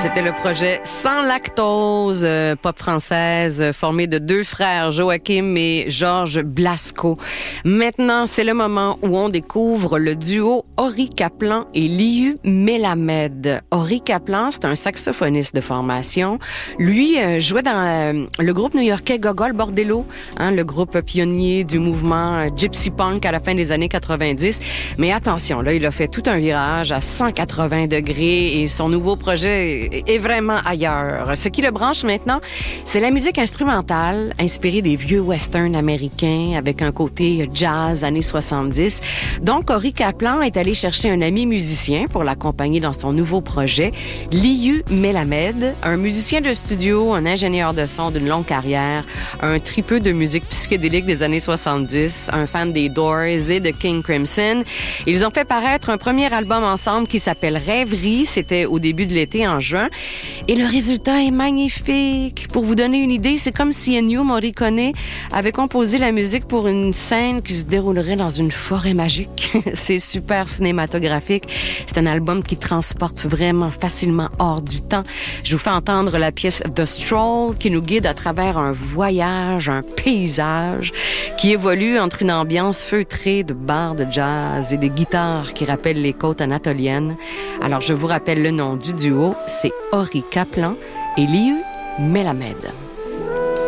C'était le projet Sans lactose, pop française, formé de deux frères, Joachim et Georges Blasco. Maintenant, c'est le moment où on découvre le duo Ori Kaplan et Liu Melamed. Ori Kaplan, c'est un saxophoniste de formation. Lui jouait dans le groupe new-yorkais Gogol Bordello, le groupe pionnier du mouvement Gypsy Punk à la fin des années 90. Mais attention, là, il a fait tout un virage à 180 degrés et son nouveau projet est vraiment ailleurs. Ce qui le branche maintenant, c'est la musique instrumentale inspirée des vieux westerns américains avec un côté jazz années 70. Donc, Ori Kaplan est allé chercher un ami musicien pour l'accompagner dans son nouveau projet, Liu Melamed, un musicien de studio, un ingénieur de son d'une longue carrière, un tripeux de musique psychédélique des années 70, un fan des Doors et de King Crimson. Ils ont fait paraître un premier album ensemble qui s'appelle Rêverie. C'était au début de l'été, en juin. Et le résultat est magnifique. Pour vous donner une idée, c'est comme si Ennio Morricone avait composé la musique pour une scène qui se déroulerait dans une forêt magique. C'est super cinématographique. C'est un album qui transporte vraiment facilement hors du temps. Je vous fais entendre la pièce The Stroll qui nous guide à travers un voyage, un paysage qui évolue entre une ambiance feutrée de bars de jazz et des guitares qui rappellent les côtes anatoliennes. Alors, je vous rappelle le nom du duo, c'est Ori Kaplan et Liu Melamed.